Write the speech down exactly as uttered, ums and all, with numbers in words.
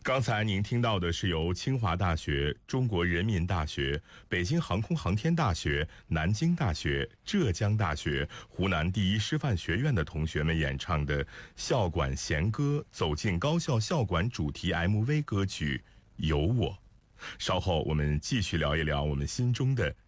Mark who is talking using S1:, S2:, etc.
S1: 刚才您听到的是由清华大学、中国人民大学、北京航空航天大学、南京大学、浙江大学、湖南第一师范学院的同学们演唱的校管弦歌走进高校校管主题 M V 歌曲《有我》。稍后我们继续聊一聊我们心中的